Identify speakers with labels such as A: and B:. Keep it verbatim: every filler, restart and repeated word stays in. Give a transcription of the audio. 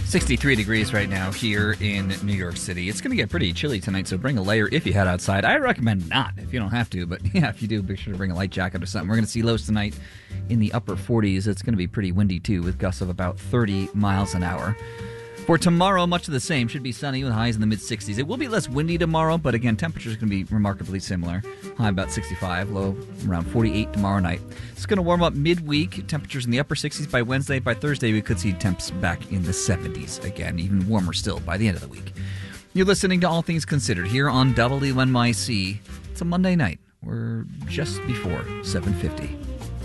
A: sixty-three degrees right now here in New York City. It's going to get pretty chilly tonight, so bring a layer if you head outside. I recommend not if you don't have to, but yeah, if you do, be sure to bring a light jacket or something. We're going to see lows tonight in the upper forties. It's going to be pretty windy, too, with gusts of about thirty miles an hour. For tomorrow, much of the same. Should be sunny with highs in the mid-sixties. It will be less windy tomorrow, but again, temperatures are going to be remarkably similar. High about sixty-five, low around forty-eight tomorrow night. It's going to warm up midweek. Temperatures in the upper sixties by Wednesday. By Thursday, we could see temps back in the seventies again, even warmer still by the end of the week. You're listening to All Things Considered here on W N Y C. It's a Monday night. We're just before seven fifty.